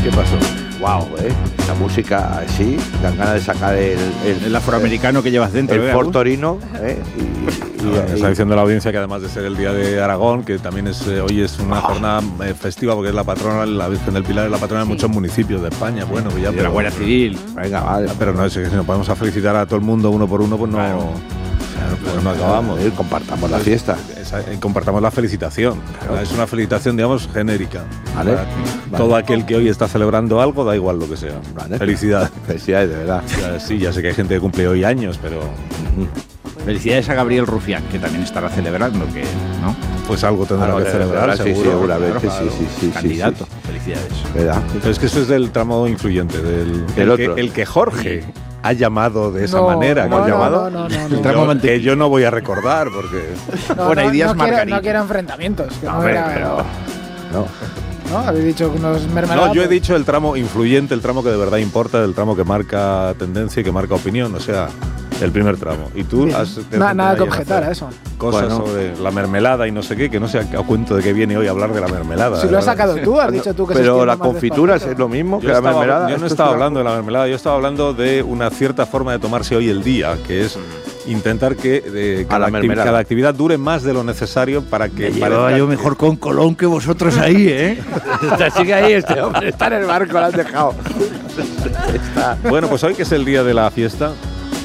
¿Qué pasó? Wow, la música así, dan ganas de sacar El afroamericano que llevas dentro. El Ford Torino. Está diciendo la audiencia que además de ser el día de Aragón, que también es hoy es una jornada festiva porque es la patrona, la Virgen del Pilar es la patrona de muchos municipios de España. Bueno, pues ya, de la Guardia Civil. Venga, vale. Pero no, si nos podemos a felicitar a todo el mundo uno por uno, pues no. Claro. Pues no acabamos. Compartamos la fiesta. Compartamos la felicitación. Claro. Es una felicitación, digamos, genérica. Vale. Todo aquel que hoy está celebrando algo, da igual lo que sea. Vale. Felicidades. Felicidades, de verdad. Sí, ya sé que hay gente que cumple hoy años, pero... Felicidades a Gabriel Rufián, que también estará celebrando, que ¿no? Pues algo tendrá que celebrar, sí, seguro. Seguramente, claro. Sí. Candidato. Felicidades. ¿Verdad? Entonces, que eso es del tramo influyente, el que Jorge ha llamado de esa manera. No, el tramo que yo no voy a recordar, porque... Bueno, hay días no quiero enfrentamientos. Que no era, pero... ¿No? Habéis dicho unos mermeladas. No, yo he dicho el tramo influyente, el tramo que de verdad importa, el tramo que marca tendencia y que marca opinión, o sea, el primer tramo. Y tú has... Nada que objetar a eso. Cosas sobre la mermelada y no sé qué, que no sé a cuento de qué viene hoy hablar de la mermelada. Si lo has sacado tú, has dicho tú que pero la confitura es lo mismo que la mermelada. Yo no estaba hablando de la mermelada, yo estaba hablando de una cierta forma de tomarse hoy el día, que es intentar que cada actividad dure más de lo necesario para que... Llevaba yo mejor con Colón que vosotros ahí, ¿eh? Sigue ahí este hombre, está en el barco, lo has dejado. Bueno, pues hoy que es el día de la fiesta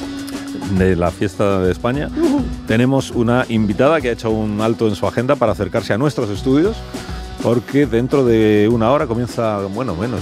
de España, tenemos una invitada que ha hecho un alto en su agenda para acercarse a nuestros estudios, porque dentro de una hora comienza, bueno, menos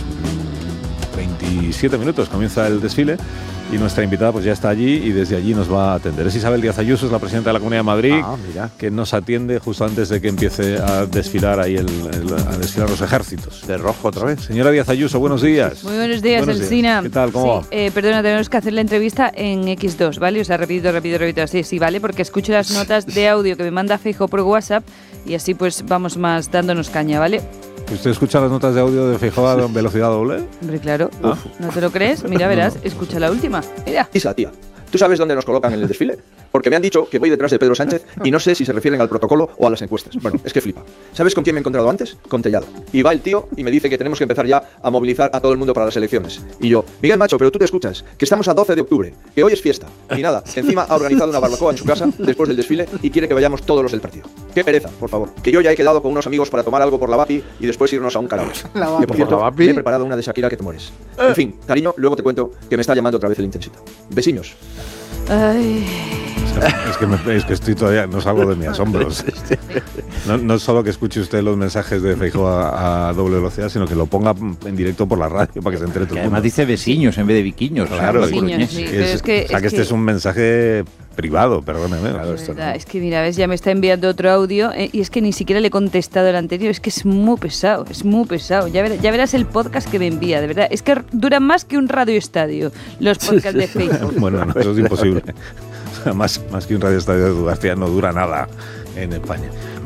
27 minutos comienza el desfile, y nuestra invitada pues ya está allí y desde allí nos va a atender. Es Isabel Díaz Ayuso, es la presidenta de la Comunidad de Madrid, que nos atiende justo antes de que empiece a desfilar ahí a desfilar los ejércitos. De rojo otra vez. Señora Díaz Ayuso, buenos días. Muy buenos días, Alsina. ¿Qué tal? ¿Cómo va? Perdona, tenemos que hacer la entrevista en X2, ¿vale? O sea, repito, así, sí, ¿vale? Porque escucho las notas de audio que me manda Feijóo por WhatsApp y así pues vamos más dándonos caña, ¿vale? ¿Usted escucha las notas de audio de Feijóo a velocidad doble? Hombre, claro. ¿No te lo crees? Mira, verás, escucha la última. Mira. Isa, tía, ¿tú sabes dónde nos colocan en el desfile? Porque me han dicho que voy detrás de Pedro Sánchez y no sé si se refieren al protocolo o a las encuestas. Bueno, es que flipa. ¿Sabes con quién me he encontrado antes? Con Tellado. Y va el tío y me dice que tenemos que empezar ya a movilizar a todo el mundo para las elecciones. Y yo, Miguel Macho, pero tú te escuchas, que estamos a 12 de octubre, que hoy es fiesta. Y nada, encima ha organizado una barbacoa en su casa después del desfile y quiere que vayamos todos los del partido. Qué pereza, por favor. Que yo ya he quedado con unos amigos para tomar algo por la Vapi y después irnos a un karaoke. Que por cierto, me he preparado una de Shakira que te mueres. En fin, cariño, luego te cuento que me está llamando otra vez el Intensito. Besiños. Ay. Es que estoy todavía, no salgo de mis asombros. No solo que escuche usted los mensajes de Feijóo a doble velocidad, sino que lo ponga en directo por la radio para que se entere todo el mundo. Además dice veciños en vez de viquiños. Claro, veciños, sí, este es un mensaje privado, perdóneme. Claro, Es que mira, ves, ya me está enviando otro audio y es que ni siquiera le he contestado el anterior, es que es muy pesado. Ya verás el podcast que me envía, de verdad. Es que duran más que un radioestadio los podcasts de Feijóo. Bueno, no, eso es imposible. Más que un radioestadio de García no dura nada en España.